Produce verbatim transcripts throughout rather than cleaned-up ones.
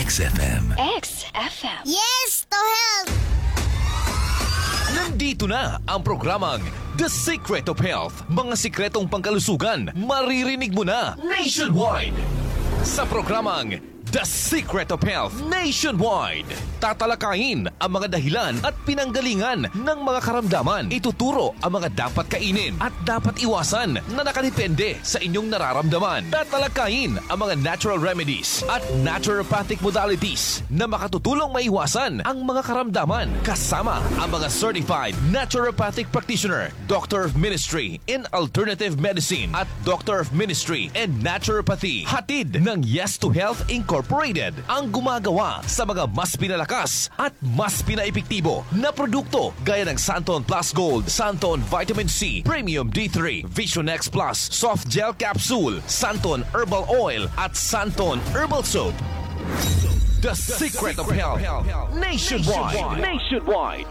X F M. X F M. Yes to health! Nandito na ang programang The Secret of Health. Mga sikretong pangkalusugan, maririnig mo na nationwide. Sa programang The Secret of Health Nationwide, tatalakayin ang mga dahilan at pinanggalingan ng mga karamdaman. Ituturo ang mga dapat kainin at dapat iwasan na nakadepende sa inyong nararamdaman. Tatalakayin ang mga natural remedies at naturopathic modalities na makatutulong maiwasan ang mga karamdaman. Kasama ang mga certified naturopathic practitioner, Doctor of Ministry in Alternative Medicine at Doctor of Ministry in Naturopathy. Hatid ng Yes to Health Incorporated. Ang gumagawa sa mga mas pinalakas at mas pinaepektibo na produkto gaya ng Santon Plus Gold, Santon Vitamin C, Premium D three, Vision X Plus, Soft Gel Capsule, Santon Herbal Oil at Santon Herbal Soap. The, The Secret, Secret of Health, health. Nationwide. Nationwide.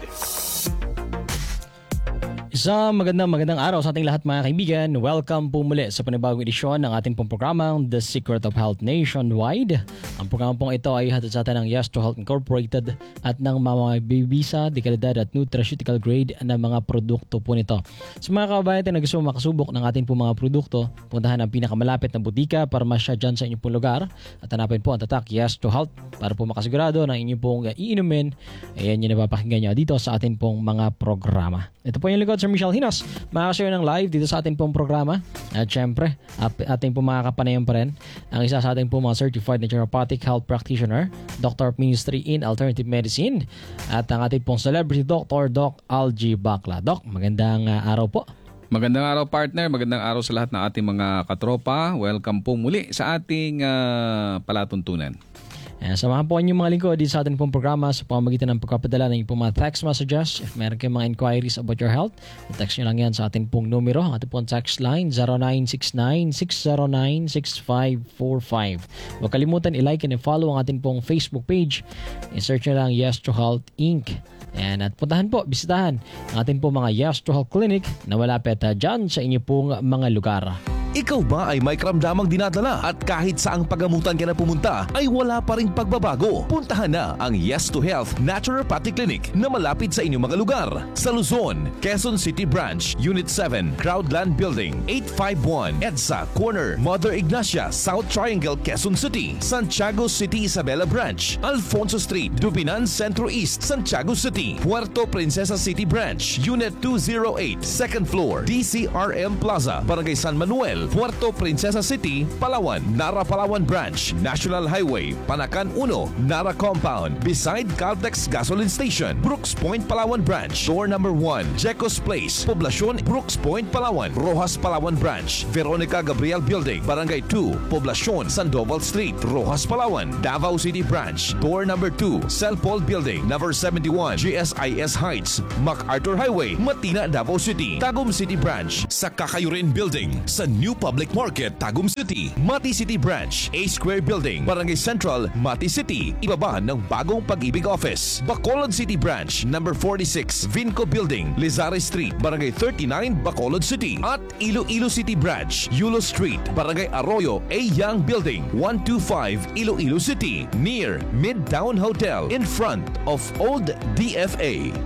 Isang magandang magandang araw sa ating lahat mga kaibigan. Welcome po muli sa panibagong edisyon ng ating pong programang The Secret of Health Nationwide. Ang programa pong ito ay hatid sa atin ng Yes to Health Incorporated at ng mga bibisa, de kalidad at nutraceutical grade na mga produkto po nito. Sa mga kababayan na gusto makasubok ng ating pong mga produkto, puntahan ang pinakamalapit na butika para masya dyan sa inyong pong lugar at hanapin po ang tatak Yes to Health para po makasigurado na inyong pong iinumin. Ayan yung napapakinggan nyo dito sa ating pong mga programa. Ito po yung likod Sir Michelle Hinos, makakashow ng live dito sa ating pong programa. At syempre, ating pong mga kapanayan pa rin ang isa sa ating pong mga certified naturopathic health practitioner, Doctor of Ministry in Alternative Medicine, at ang ating pong celebrity doctor, Doc Algie Bacla. Doc, magandang uh, araw po. Magandang araw partner, magandang araw sa lahat ng ating mga katropa. Welcome po muli sa ating uh, palatuntunan. Uh, samahan po niyo mga lingkod dito sa ating pong programa sa pamamagitan ng pagpapadala ng inyong mga text messages. If meron kayong mga inquiries about your health, text nyo lang yan sa ating pong numero. Ang ating pong text line zero nine six nine, six zero nine, six five four five. Huwag kalimutan i-like and i-follow ang ating pong Facebook page. I-search nyo lang Yes to Health Incorporated. And at puntahan po, bisitahan ang ating pong mga Yes to Health Clinic na malapit uh, dyan sa inyong pong mga lugar. Ikaw ba ay may karamdamang dinadala at kahit saang pagamutan ka na pumunta ay wala pa ring pagbabago? Puntahan na ang Yes to Health Naturopathic Clinic na malapit sa inyong mga lugar. Sa Luzon, Quezon City Branch, Unit seven, Crowdland Building, eight five one, EDSA Corner, Mother Ignacia, South Triangle, Quezon City. Santiago City Isabela Branch, Alfonso Street, Dubinan Centro East, Santiago City. Puerto Princesa City Branch, Unit two oh eight, second floor, D C R M Plaza, Barangay San Manuel, Puerto Princesa City, Palawan. Nara Palawan Branch, National Highway, Panacan one, Nara Compound, beside Caltex Gasoline Station. Brooks Point Palawan Branch, door number one, Jecos Place, Poblacion, Brooks Point Palawan. Rojas Palawan Branch, Veronica Gabriel Building, Barangay two, Poblacion, Sandoval Street, Rojas Palawan. Davao City Branch, door number two, Celpol Building, number seventy-one, G S I S Heights, MacArthur Highway, Matina, Davao City. Tagum City Branch, sa Kakayurin Building, sa New Public Market, Tagum City. Mati City Branch, A Square Building, Barangay Central, Mati City, ibaba ng bagong Pag-ibig Office. Bacolod City Branch, number forty-six, Vinco Building, Lizare Street, Barangay thirty-nine, Bacolod City. At Iloilo City Branch, Yulo Street, Barangay Arroyo, A Young Building, one twenty-five, Iloilo City, near Midtown Hotel, in front of Old D F A.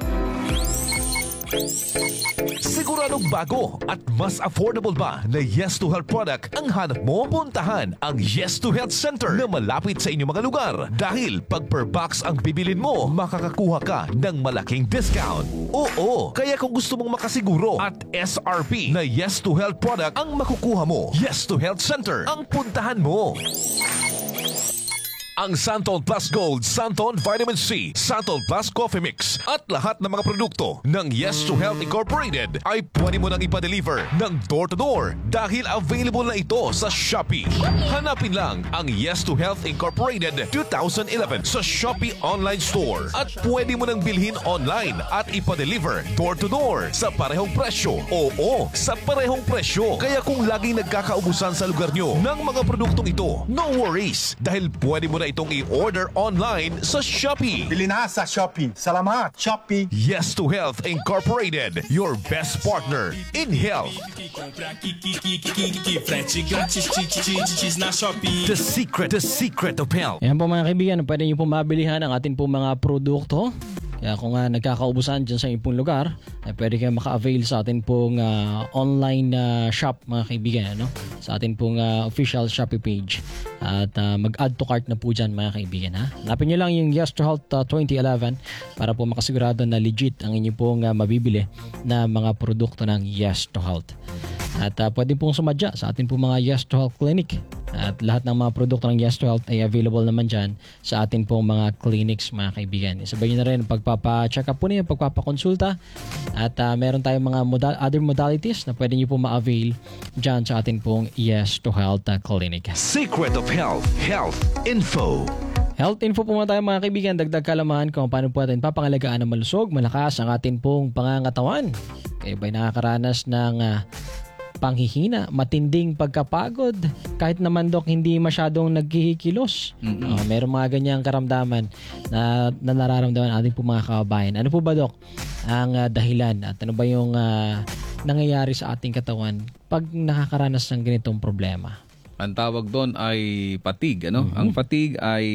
Siguradong bago at mas affordable ba na Yes to Health product ang hanap mo? Puntahan ang Yes to Health Center na malapit sa inyong mga lugar. Dahil pag per box ang bibilin mo, makakakuha ka ng malaking discount. Oo, kaya kung gusto mong makasiguro at S R P na Yes to Health product ang makukuha mo, Yes to Health Center ang puntahan mo. Ang Santon Plus Gold, Santon Vitamin C, Santon Plus Coffee Mix at lahat ng mga produkto ng Yes to Health Incorporated ay pwede mo nang ipa-deliver ng door-to-door dahil available na ito sa Shopee. Hanapin lang ang Yes to Health Incorporated twenty eleven sa Shopee Online Store at pwede mo nang bilhin online at ipa-deliver door-to-door sa parehong presyo. Oo, sa parehong presyo. Kaya kung laging nagkakaubusan sa lugar nyo ng mga produktong ito, no worries dahil pwede mo na na itong i-order online sa Shopee. Bili na sa Shopee. Salamat, Shopee. Yes to Health Incorporated, your best partner in health. Compra aqui, aqui, aqui, aqui, aqui, frete grátis, ti, ti, ti, ti, ti, na Shopee. The secret, the secret of health. Ayan po mga kaibigan, pwede nyo po mabilihan ang ating po mga produkto. Kaya kung uh, nagkakaubusan dyan sa inyong pong lugar, ay pwede kayo maka-avail sa ating pong uh, online uh, shop mga kaibigan. Ano? Sa ating pong uh, official Shopee page. At uh, mag-add to cart na po dyan mga kaibigan. Ha? Hanapin nyo lang yung Yes to Health uh, twenty eleven para po makasigurado na legit ang inyong pong uh, mabibili na mga produkto ng Yes to Health. At uh, pwede pong sumadya sa ating pong mga Yes to Health clinic. At lahat ng mga produkto ng Yes to Health ay available naman dyan sa ating pong mga clinics mga kaibigan. Isabay nyo na rin pagpapa-check up po niyo, pagpapakonsulta. At uh, meron tayong mga modal- other modalities na pwede nyo po ma-avail dyan sa ating pong Yes to Health uh, clinic. Secret of health, health info. Health info po muna tayo mga kaibigan. Dagdag kalamahan kung paano po natin papangalagaan ng malusog, malakas ang ating pong pangangatawan. Kayo ba'y nakakaranas ng uh, panghihina, matinding pagkapagod, kahit naman dok hindi masyadong naghihikilos? Mm-hmm. Uh, meron mga ganyang karamdaman na, na nararamdaman ating po mga kababayan. Ano po ba dok ang uh, dahilan at ano ba yung uh, nangyayari sa ating katawan pag nakakaranas ng ganitong problema? Ang tawag doon ay fatigue. Ano? Mm-hmm. Ang fatigue ay,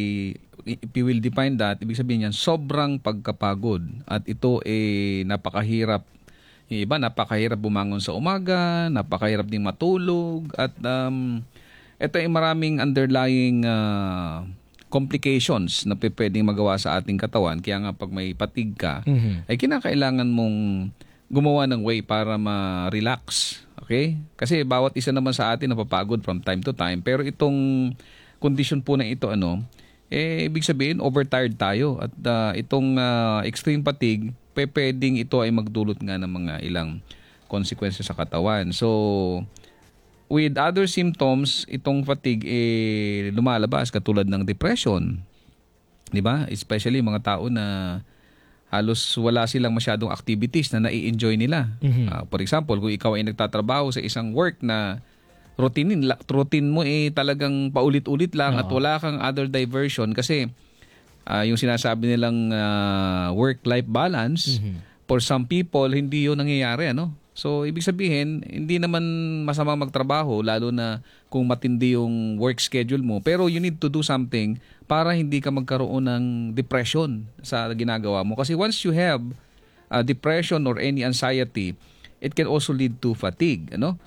if you will define that, ibig sabihin yan, sobrang pagkapagod. At ito eh napakahirap. Yung iba, napakahirap bumangon sa umaga, napakahirap ding matulog, at um, ito ay maraming underlying uh, complications na pwedeng magawa sa ating katawan. Kaya nga pag may fatigue ka, mm-hmm. ay kinakailangan mong gumawa ng way para ma-relax. Okay? Kasi bawat isa naman sa atin napapagod from time to time. Pero itong condition po na ito, ano, eh, ibig sabihin, overtired tayo. At uh, itong uh, extreme fatigue, pwedeng ito ay magdulot nga ng mga ilang consequences sa katawan. So, with other symptoms, itong fatigue eh, lumalabas katulad ng depression. Di ba? Especially mga tao na halos wala silang masyadong activities na nai-enjoy nila. Mm-hmm. Uh, for example, kung ikaw ay nagtatrabaho sa isang work na routine, routine mo eh talagang paulit-ulit lang. Uh-huh. At wala kang other diversion kasi Uh, yung sinasabi nilang uh, work-life balance, mm-hmm. for some people, hindi yun nangyayari. Ano? So, ibig sabihin, hindi naman masama magtrabaho, lalo na kung matindi yung work schedule mo. Pero you need to do something para hindi ka magkaroon ng depression sa ginagawa mo. Kasi once you have uh, depression or any anxiety, it can also lead to fatigue. Ano?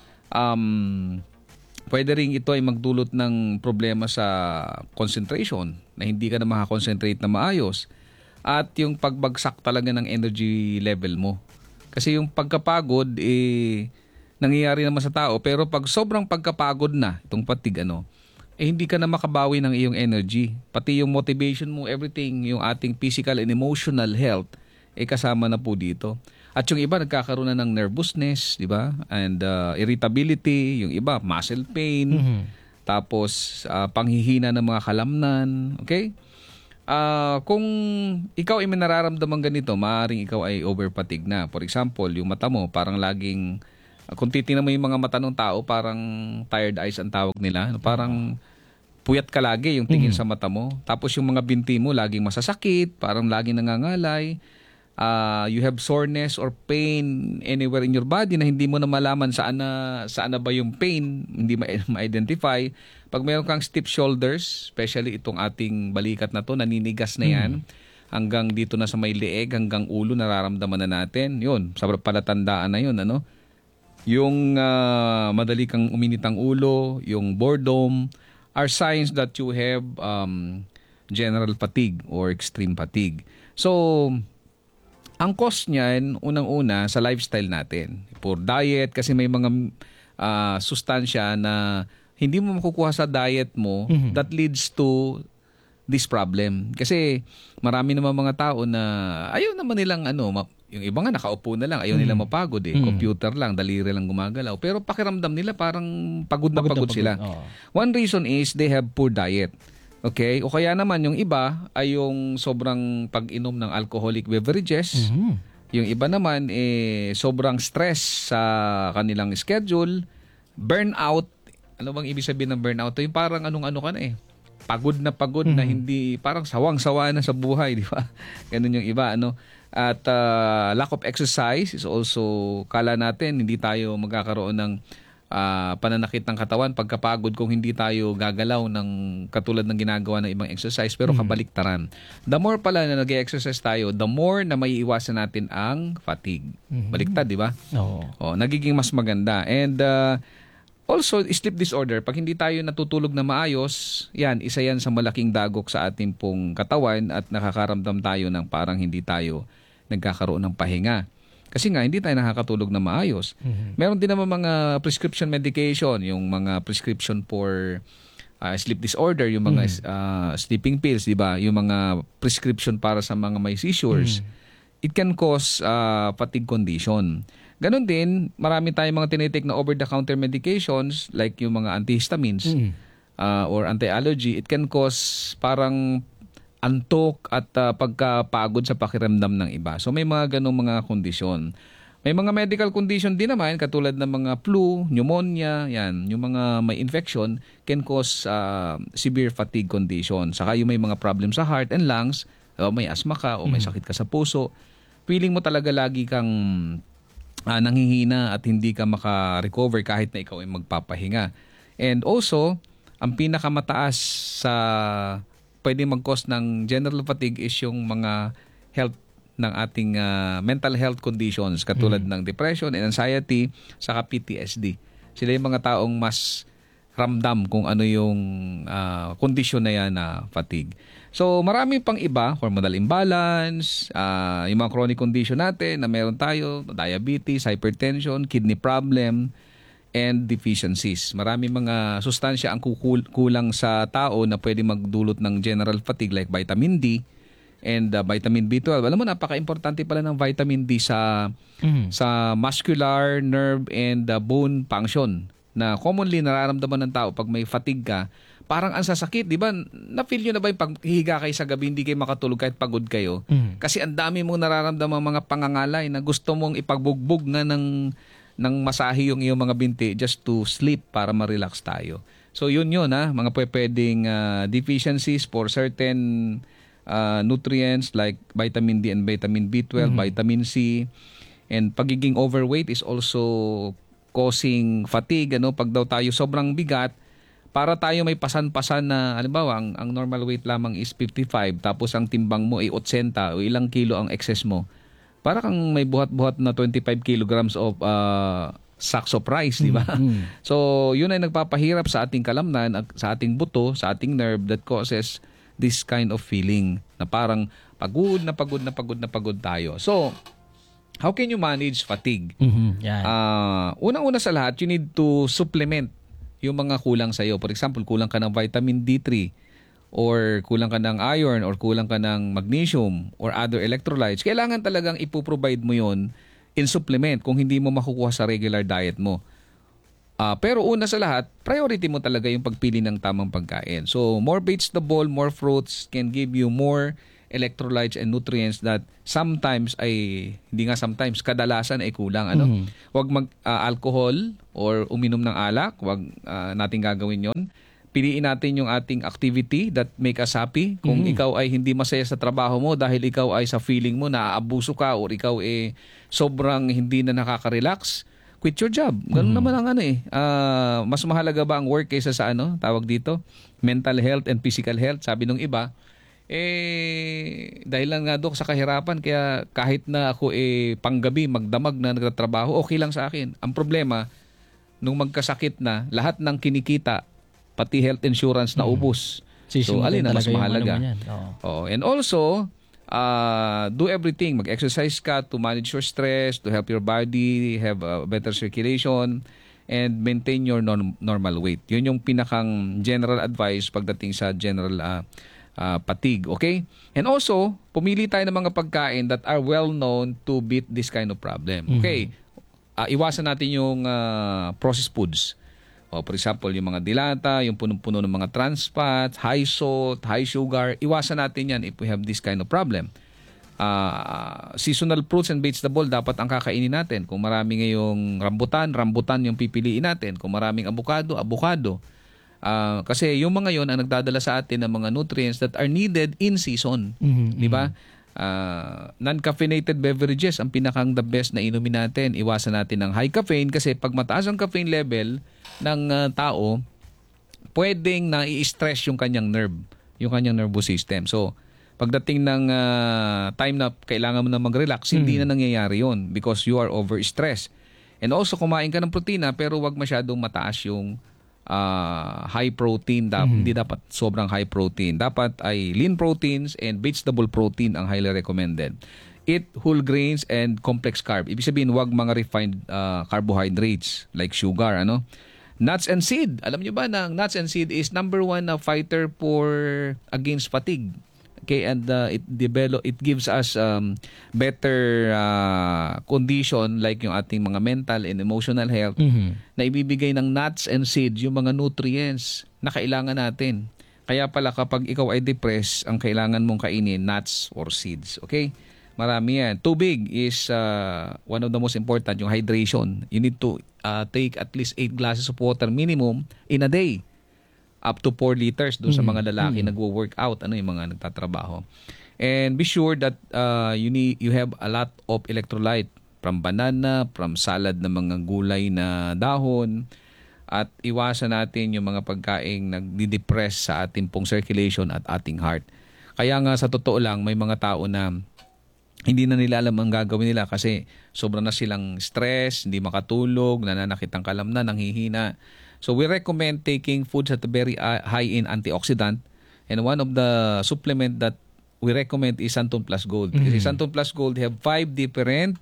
Um... Pwede rin ito ay magdulot ng problema sa concentration, na hindi ka na makakonsentrate na maayos, at yung pagbagsak talaga ng energy level mo. Kasi yung pagkapagod, eh, nangyayari naman sa tao, pero pag sobrang pagkapagod na, itong fatigue, ano, eh, hindi ka na makabawi ng iyong energy. Pati yung motivation mo, everything, yung ating physical and emotional health, eh, kasama na po dito. At yung iba nagkakaroon na ng nervousness, di ba? And uh, irritability, yung iba muscle pain, mm-hmm. tapos uh, panghihina ng mga kalamnan, okay? Uh, kung ikaw ay may nararamdaman ganito, maaaring ikaw ay over-fatigue na. For example, yung mata mo parang laging, uh, kung titingnan mo yung mga mata ng tao, parang tired eyes ang tawag nila. Parang puyat ka lagi yung tingin mm-hmm. sa mata mo. Tapos yung mga binti mo laging masasakit, parang laging nangangalay. Uh, you have soreness or pain anywhere in your body na hindi mo na malaman saan na, saan na ba yung pain, hindi ma- ma-identify. Pag meron kang stiff shoulders, especially itong ating balikat na to, naninigas na yan, mm. hanggang dito na sa may leeg, hanggang ulo, nararamdaman na natin. Yun, sa palatandaan na yun, ano? Yung uh, madali kang uminit ang ulo, yung boredom, are signs that you have um, general fatigue or extreme fatigue. So, ang cause niyan, unang-una, sa lifestyle natin. Poor diet, kasi may mga uh, sustansya na hindi mo makukuha sa diet mo, mm-hmm. that leads to this problem. Kasi marami naman mga tao na ayaw naman nilang, ano, yung iba nga nakaupo na lang, ayaw mm-hmm. nilang mapagod eh. Mm-hmm. Computer lang, daliri lang gumagalaw. Pero pakiramdam nila parang pagod na pagod, pagod, pagod sila. Oh. One reason is they have poor diet. Okay? O kaya naman yung iba ay yung sobrang pag-inom ng alcoholic beverages. Mm-hmm. Yung iba naman eh sobrang stress sa kanilang schedule, burnout. Ano bang ibig sabihin ng burnout? Yung parang anong-ano ka na eh. pagod na pagod na hindi, parang sawang-sawa na sa buhay, di ba? Ganun yung iba, ano? At uh, lack of exercise is also, kala natin, hindi tayo magkakaroon ng uh, pananakit ng katawan pagkapagod kung hindi tayo gagalaw ng katulad ng ginagawa ng ibang exercise, pero kabaliktaran. The more pala na nag-exercise tayo, the more na maiiwasan natin ang fatigue. Baliktad, di ba? Oo. Oh, nagiging mas maganda. And uh, also, sleep disorder, pag hindi tayo natutulog na maayos, yan, isa yan sa malaking dagok sa ating pong katawan at nakakaramdam tayo ng parang hindi tayo nagkakaroon ng pahinga. Kasi nga, hindi tayo nakakatulog na maayos. Meron din naman mga prescription medication, yung mga prescription for uh, sleep disorder, yung mga uh, sleeping pills, di ba? Yung mga prescription para sa mga may seizures. It can cause uh, fatigue condition. Ganon din, marami tayong mga tinitake na over-the-counter medications like yung mga antihistamines uh, or anti-allergy. It can cause parang antok at uh, pagkapagod sa pakiramdam ng iba. So may mga ganong mga kondisyon. May mga medical condition din naman katulad ng mga flu, pneumonia, yan, yung mga may infection can cause uh, severe fatigue condition. Saka yung may mga problem sa heart and lungs, o may asthma ka o may sakit ka sa puso, feeling mo talaga lagi kang uh, nanghihina at hindi ka maka-recover kahit na ikaw ay magpapahinga. And also, ang pinakamataas sa pwede mag-cause ng general fatigue is yung mga health ng ating uh, mental health conditions katulad ng depression and anxiety saka P T S D. Sila yung mga taong mas ramdam kung ano yung uh, kondisyon na yan na fatigue. So marami pang iba, hormonal imbalance, uh, yung mga chronic condition natin na meron tayo, diabetes, hypertension, kidney problem, and deficiencies. Marami mga sustansya ang kukul- kulang sa tao na pwede magdulot ng general fatigue like vitamin D and uh, vitamin B twelve. Alam mo, napaka-importante pala ng vitamin D sa Mhm. sa muscular, nerve, and uh, bone function na commonly nararamdaman ng tao pag may fatigue ka. Parang ang sasakit, di ba? Na-feel nyo na ba yung paghihiga kayo sa gabi, hindi kayo makatulog kahit pagod kayo? Mhm. Kasi ang dami mong nararamdaman mga pangangalay na gusto mong ipagbugbog na ng ng masahe yung iyong mga binti just to sleep para ma-relax tayo. So yun yun ha, mga pwedeng uh, deficiencies for certain uh, nutrients like vitamin D and vitamin B twelve, vitamin C, and pagiging overweight is also causing fatigue. Ano? Pag daw tayo sobrang bigat, para tayo may pasan-pasan na, halimbawa, ang, ang normal weight lamang is fifty-five, tapos ang timbang mo ay eighty o ilang kilo ang excess mo. Para kang may buhat-buhat na twenty-five kilograms of uh, sacks of rice, di ba? Mm-hmm. So, yun ay nagpapahirap sa ating kalamnan, sa ating buto, sa ating nerve that causes this kind of feeling na parang pagod na pagod na pagod na pagod tayo. So, how can you manage fatigue? Mhm. Yan. Uh, unang-una sa lahat, you need to supplement yung mga kulang sa iyo. For example, kulang ka ng vitamin D three, or kulang ka ng iron, or kulang ka ng magnesium, or other electrolytes, kailangan talagang ipoprovide mo yon in supplement kung hindi mo makukuha sa regular diet mo. Uh, pero una sa lahat, priority mo talaga yung pagpili ng tamang pagkain. So, more vegetable, more fruits can give you more electrolytes and nutrients that sometimes ay, hindi nga sometimes, kadalasan ay kulang. Ano? Mhm. Huwag mag-alcohol or uminom ng alak, huwag uh, natin gagawin yon. Piliin natin yung ating activity that make us happy. Kung Mhm. ikaw ay hindi masaya sa trabaho mo dahil ikaw ay sa feeling mo naaabuso ka or ikaw ay sobrang hindi na nakaka-relax, quit your job. Ganun naman ang ano eh. Ah, mas mahalaga ba ang work kaysa sa ano, tawag dito? Mental health and physical health. Sabi nung iba, eh, dahil lang nga doon sa kahirapan, kaya kahit na ako eh panggabi, magdamag na nagtatrabaho, okay lang sa akin. Ang problema, nung magkasakit na, lahat ng kinikita, pati health insurance na ubos. So, Sisimulin alin na mas talaga yung mahalaga? ano mo yan. Oo. Oh, and also, uh, do everything. Mag-exercise ka to manage your stress, to help your body have a better circulation, and maintain your norm- normal weight. Yun yung pinakang general advice pagdating sa general uh, uh, fatigue. Okay? And also, pumili tayo ng mga pagkain that are well known to beat this kind of problem. Okay? Uh, iwasan natin yung uh, processed foods. O, for example, yung mga dilata, yung punong-puno ng mga trans fats, high salt, high sugar, iwasan natin yan if we have this kind of problem. Uh, seasonal fruits and vegetable dapat ang kakainin natin. Kung marami ngayong rambutan, rambutan yung pipiliin natin. Kung maraming avocado, avocado. Ah, kasi yung mga yon ang nagdadala sa atin ng mga nutrients that are needed in season. Mhm, Di ba? Ah, non-caffeinated beverages ang pinakang the best na inumin natin. Iwasan natin ng high caffeine kasi pag mataas ang caffeine level ng ah, tao, pwedeng na i-stress yung kanyang nerve, yung kanyang nervous system. So, pagdating ng ah, time na kailangan mo na mag-relax, hindi na nangyayari yon because you are overstressed. And also, kumain ka ng protina pero wag masyadong mataas yung ah, high protein. Dap- Hindi dapat sobrang high protein. Dapat ay lean proteins and vegetable protein ang highly recommended. Eat whole grains and complex carb. Ibig sabihin, wag mga refined ah, carbohydrates like sugar. Ano? Nuts and seed. Alam niyo ba na nuts and seed is number one na fighter for against fatigue. Okay, and uh, it develop it gives us um, better uh, condition like yung ating mga mental and emotional health na ibibigay ng nuts and seeds yung mga nutrients na kailangan natin. Kaya pala kapag ikaw ay depressed, ang kailangan mong kainin nuts or seeds. Okay? Marami yan. Tubig is uh, one of the most important, yung hydration. You need to uh, take at least eight glasses of water minimum in a day. Up to four liters doon sa mga lalaki nagwo-workout, ano yung mga nagtatrabaho. And be sure that uh, you need you have a lot of electrolyte from banana, from salad na mga gulay na dahon, at iwasan natin yung mga pagkaing nagdi-depress sa ating pong circulation at ating heart. Kaya nga sa totoo lang, may mga tao na hindi na nila alam ang gagawin nila kasi sobrang na silang stress, hindi makatulog, nananakit ang kalamnan, nanghihina. So we recommend taking foods that are very uh, high in antioxidant, and one of the supplement that we recommend is Santon Plus Gold. Kasi Santon Plus Gold have five different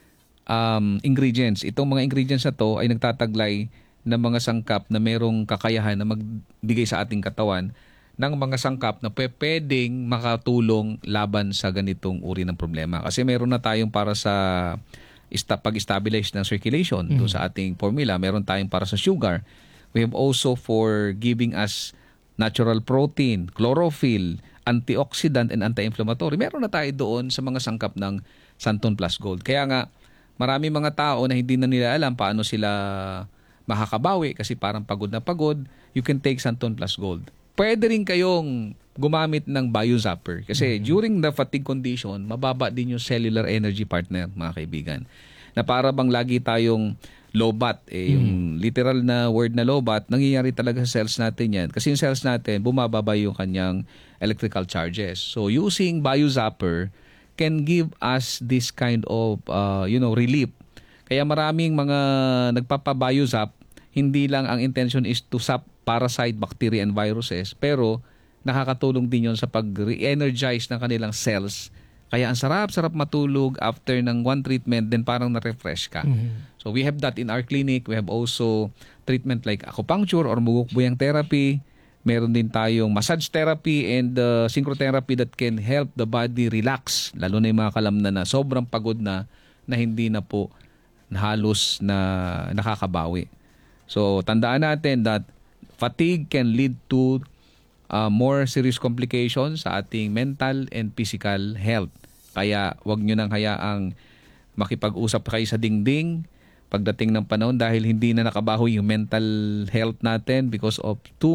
um, ingredients. Itong mga ingredients na to ay nagtataglay ng mga sangkap na merong kakayahan na magbigay sa ating katawan ng mga sangkap na pwedeng makatulong laban sa ganitong uri ng problema. Kasi meron na tayong para sa ista- pag-stabilize ng circulation doon sa ating formula. Meron tayong para sa sugar. We have also for giving us natural protein, chlorophyll, antioxidant, and anti-inflammatory. Meron na tayo doon sa mga sangkap ng Santon Plus Gold. Kaya nga, marami mga tao na hindi na nila alam paano sila makakabawi kasi parang pagod na pagod. You can take Santon Plus Gold. Pwede rin kayong gumamit ng BioZapper kasi during the fatigue condition, mababa din yung cellular energy partner, mga kaibigan. Na para bang lagi tayong lobat, eh, yung literal na word na lobat, nangyayari talaga sa cells natin yan. Kasi yung cells natin, bumababa yung kanyang electrical charges. So using BioZapper can give us this kind of, uh, you know, relief. Kaya maraming mga nagpapa-BioZap, hindi lang ang intention is to zap parasite, bacteria, and viruses, pero nakakatulong din yun sa pag-re-energize ng kanilang cells. Kaya ang sarap-sarap matulog after ng one treatment, then parang na-refresh ka. So we have that in our clinic. We have also treatment like acupuncture or mugukbuyang therapy. Meron din tayong massage therapy and uh, synchrotherapy that can help the body relax. Lalo na yung mga kalamnan na sobrang pagod na, na hindi na po halos na nakakabawi. So tandaan natin that fatigue can lead to uh, more serious complications sa ating mental and physical health. Kaya wag nyo nang hayaang makipag-usap kayo sa dingding pagdating ng panahon dahil hindi na nakabaho yung mental health natin because of too